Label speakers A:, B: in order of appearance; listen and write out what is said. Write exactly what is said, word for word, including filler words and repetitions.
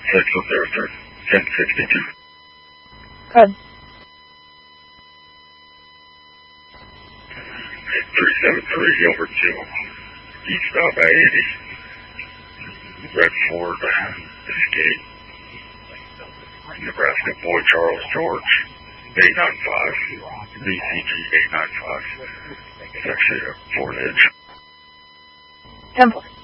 A: Central Territory, ten sixty-two.
B: Good.
A: three seven three Gilbert two. Eastbound by eighty. Red Ford, Escape. Nebraska Boy Charles George, eight nine five. B C G eight nine five. It's actually a Ford Edge.
B: ten four.